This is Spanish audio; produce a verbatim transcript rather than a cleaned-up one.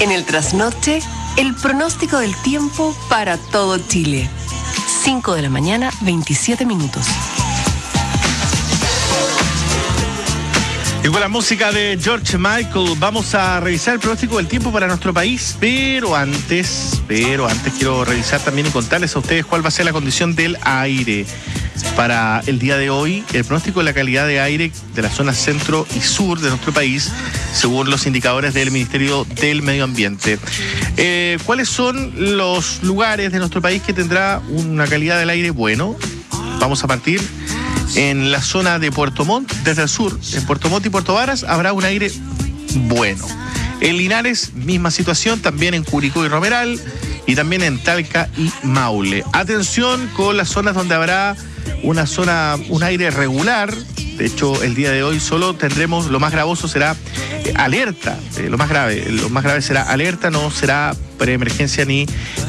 En el trasnoche, el pronóstico del tiempo para todo Chile. cinco de la mañana, veintisiete minutos. Y con la música de George Michael vamos a revisar el pronóstico del tiempo para nuestro país, pero antes, pero antes quiero revisar también y contarles a ustedes cuál va a ser la condición del aire para el día de hoy. El pronóstico de la calidad de aire de la zona centro y sur de nuestro país, según los indicadores del Ministerio del Medio Ambiente. Eh, ¿Cuáles son los lugares de nuestro país que tendrá una calidad del aire bueno? Vamos a partir en la zona de Puerto Montt, desde el sur. En Puerto Montt y Puerto Varas habrá un aire bueno. En Linares, misma situación, también en Curicó y Romeral, y también en Talca y Maule. Atención con las zonas donde habrá una zona, un aire regular. De hecho, el día de hoy solo tendremos, lo más gravoso será eh, alerta, eh, lo más grave, lo más grave será alerta, no será preemergencia ni